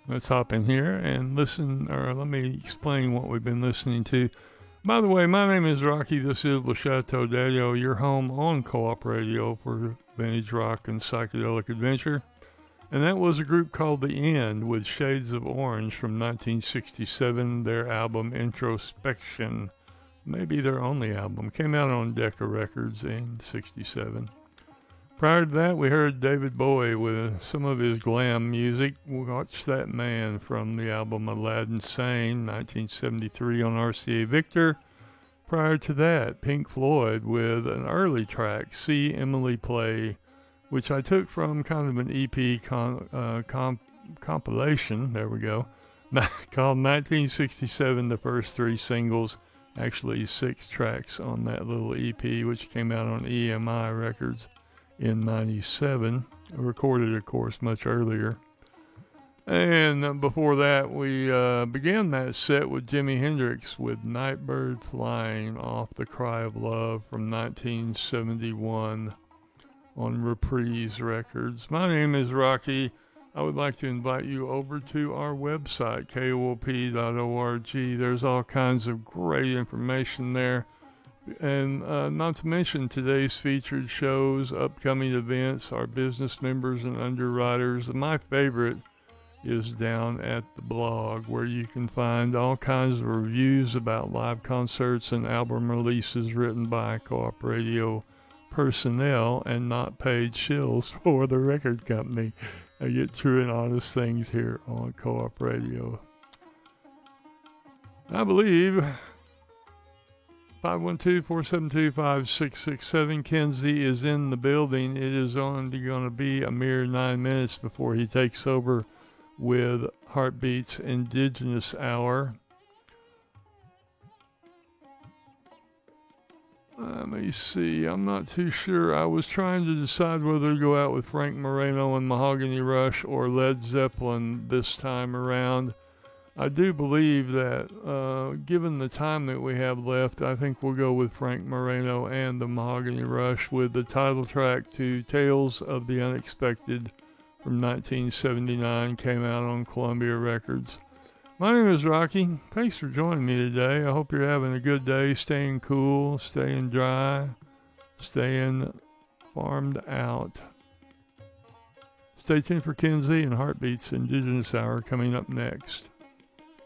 let's hop in here and listen, or let me explain what we've been listening to. By the way, my name is Rocky. This is Le Chateau Daddio, your home on Co-op Radio for vintage rock and psychedelic adventure. And that was a group called The End with Shades of Orange from 1967, their album Introspection. Maybe their only album. Came out on Decca Records in 67. Prior to that, we heard David Bowie with some of his glam music. Watch That Man from the album Aladdin Sane, 1973 on RCA Victor. Prior to that, Pink Floyd with an early track, See Emily Play, which I took from kind of an EP compilation, there we go, called 1967, the first three singles, actually 6 tracks on that little EP, which came out on EMI Records in 97, recorded of course much earlier. And before that we began that set with Jimi Hendrix with Nightbird Flying off The Cry of Love from 1971 on Reprise Records. My name is Rocky. I would like to invite you over to our website, koop.org. There's all kinds of great information there. And not to mention today's featured shows, upcoming events, our business members and underwriters. My favorite is down at the blog, where you can find all kinds of reviews about live concerts and album releases written by Co-op Radio personnel and not paid shills for the record company. I get true and honest things here on Co-op Radio. I believe 512-472-5667. Kenzie is in the building. It is only going to be a mere 9 minutes before he takes over with Heartbeats Indigenous Hour. Let me see. I'm not too sure. I was trying to decide whether to go out with Frank Moreno and Mahogany Rush or Led Zeppelin this time around. I do believe that, given the time that we have left, I think we'll go with Frank Moreno and the Mahogany Rush with the title track to Tales of the Unexpected from 1979, came out on Columbia Records. My name is Rocky. Thanks for joining me today. I hope you're having a good day, staying cool, staying dry, staying farmed out. Stay tuned for Kenzie and Heartbeats Indigenous Hour coming up next.